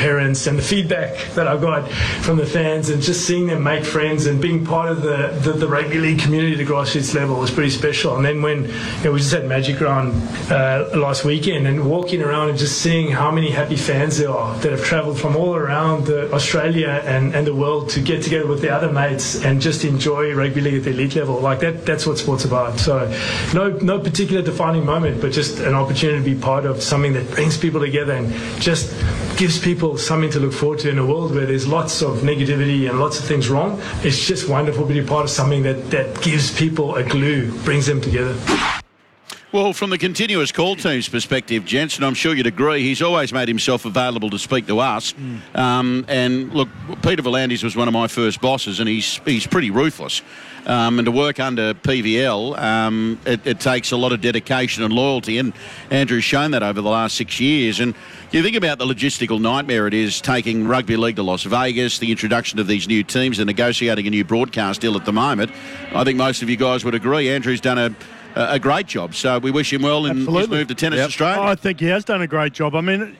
parents and the feedback that I got from the fans, and just seeing them make friends and being part of the rugby league community at the grassroots level was pretty special. And then when we just had Magic Round last weekend, and walking around and just seeing how many happy fans there are that have travelled from all around Australia and the world to get together with their other mates and just enjoy rugby league at the elite level. Like that's what sport's about. So no particular defining moment, but just an opportunity to be part of something that brings people together and just gives people something to look forward to in a world where there's lots of negativity and lots of things wrong. It's just wonderful to be part of something that gives people a glue, brings them together. Well, from the continuous call team's perspective, gents, and I'm sure you'd agree, he's always made himself available to speak to us. And look, Peter V'landys was one of my first bosses, and he's pretty ruthless. And to work under PVL, it takes a lot of dedication and loyalty, and Andrew's shown that over the last 6 years. And you think about the logistical nightmare it is taking rugby league to Las Vegas, the introduction of these new teams, and negotiating a new broadcast deal at the moment. I think most of you guys would agree Andrew's done a great job. So we wish him well in his move to Tennis Australia. I think he has done a great job. I mean,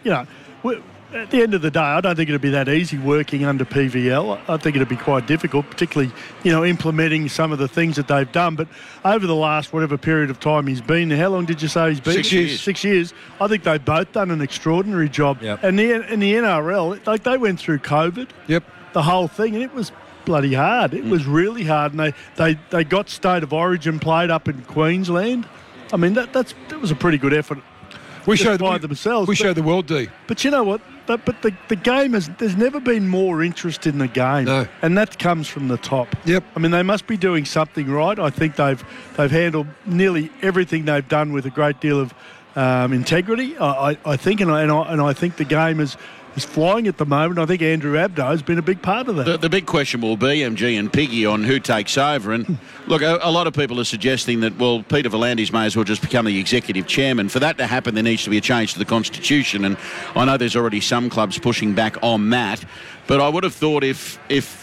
at the end of the day, I don't think it'd be that easy working under PVL. I think it'd be quite difficult, particularly, implementing some of the things that they've done. But over the last whatever period of time he's been there, how long did you say he's been? 6 years. 6 years. I think they've both done an extraordinary job. Yep. And in the NRL, they went through COVID. Yep. The whole thing, and it was bloody hard. It was really hard, and they got State of Origin played up in Queensland. I mean, that was a pretty good effort. We showed themselves. We showed the world, D. But you know what? But the game there's never been more interest in the game. No. And that comes from the top. Yep. I mean, they must be doing something right. I think they've handled nearly everything they've done with a great deal of integrity. I think, and I think the game is flying at the moment. I think Andrew Abdo has been a big part of that. The big question will be, MG and Piggy, on who takes over. And look, a lot of people are suggesting that, well, Peter V'landys may as well just become the executive chairman. For that to happen, there needs to be a change to the Constitution. And I know there's already some clubs pushing back on that. But I would have thought if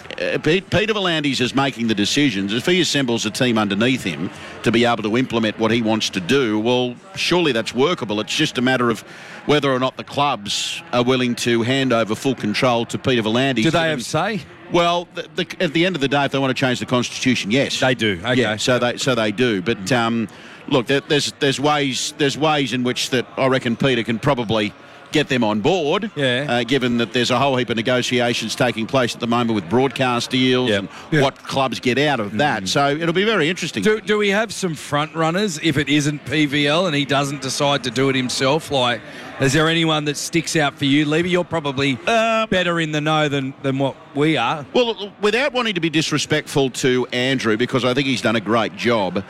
Peter V'landys is making the decisions, if he assembles a team underneath him to be able to implement what he wants to do, well, surely that's workable. It's just a matter of whether or not the clubs are willing to hand over full control to Peter V'landys. Do they have say? Well, at the end of the day, if they want to change the Constitution, yes, they do. Okay. Yeah, so they do. But look, there's ways in which that I reckon Peter can probably get them on board, given that there's a whole heap of negotiations taking place at the moment with broadcast deals and what clubs get out of that. So it'll be very interesting. Do we have some front runners if it isn't PVL and he doesn't decide to do it himself? Like, is there anyone that sticks out for you, Levy? You're probably better in the know than what we are. Well, without wanting to be disrespectful to Andrew, because I think he's done a great job,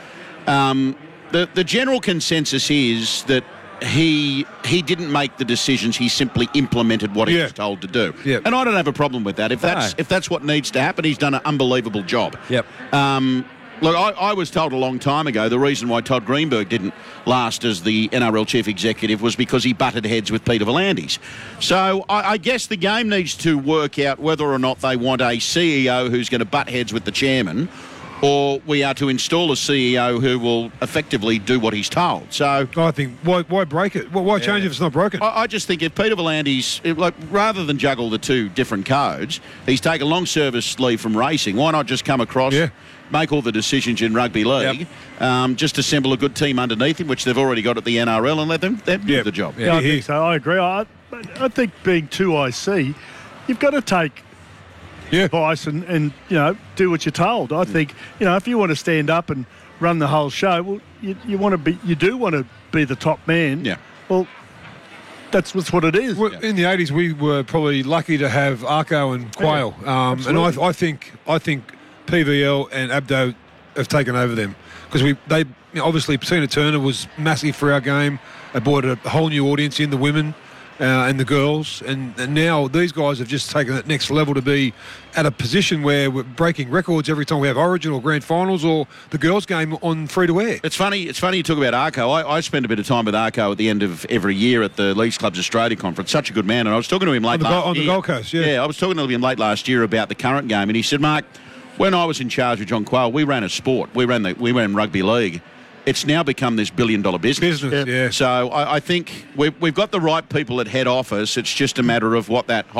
the general consensus is that he didn't make the decisions. He simply implemented what he was told to do. Yep. And I don't have a problem with that. If that's what needs to happen, he's done an unbelievable job. Yep. Look, I was told a long time ago the reason why Todd Greenberg didn't last as the NRL chief executive was because he butted heads with Peter V'landys. So I guess the game needs to work out whether or not they want a CEO who's going to butt heads with the chairman, or we are to install a CEO who will effectively do what he's told. So I think, why break it? Why change if it's not broken? I just think if Peter V'landys, rather than juggle the two different codes, he's taken long service leave from racing. Why not just come across, make all the decisions in rugby league, just assemble a good team underneath him, which they've already got at the NRL, and let them do the job. Yeah, I think so. I agree. I think being 2IC, you've got to take advice and do what you're told. I think if you want to stand up and run the whole show, well, you do want to be the top man. Yeah. Well, that's what it is. Well, in the 80s, we were probably lucky to have Arco and Quayle, and I think PVL and Abdo have taken over them because they obviously Tina Turner was massive for our game. They brought a whole new audience in, the women and the girls, and now these guys have just taken that next level to be at a position where we're breaking records every time we have Origin or Grand Finals or the girls' game on free-to-air. It's funny you talk about Arco. I spend a bit of time with Arco at the end of every year at the Leagues Clubs Australia conference. Such a good man, and I was talking to him late last year. On the Gold Coast, I was talking to him late last year about the current game, and he said, Mark, when I was in charge of John Quayle, we ran a sport. We ran rugby league. It's now become this billion-dollar business. Yeah. So I think we've got the right people at head office. It's just a matter of what that